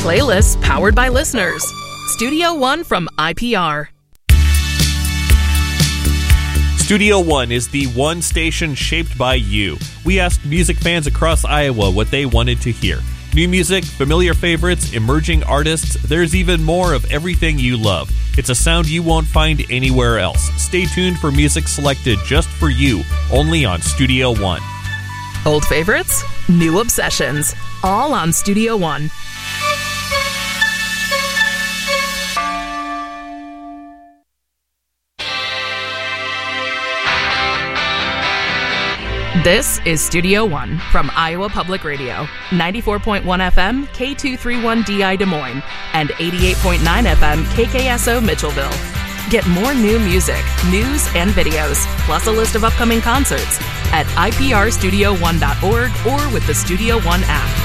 Playlists powered by listeners. Studio One from IPR. Studio One is the one station shaped by you. We asked music fans across Iowa what they wanted to hear. New music, familiar favorites, emerging artists, there's even more of everything you love. It's a sound you won't find anywhere else. Stay tuned for music selected just for you, only on Studio One. Old favorites, new obsessions, all on Studio One. This is Studio One from Iowa Public Radio, 94.1 FM, K231DI Des Moines, and 88.9 FM, KKSO Mitchellville. Get more new music, news, and videos, plus a list of upcoming concerts at iprstudio1.org or with the Studio One app.